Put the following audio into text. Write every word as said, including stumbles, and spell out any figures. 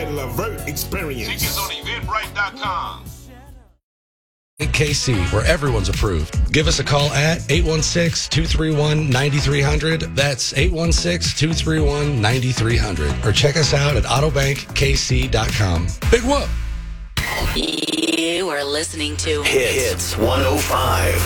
and Levert experience. Tickets on eventbrite dot com. K C, where everyone's approved. Give us a call at eight one six, two three one, nine three zero zero. That's eight one six, two three one, nine three zero zero. Or check us out at autobank k c dot com. Big whoop! You are listening to Hits one oh five.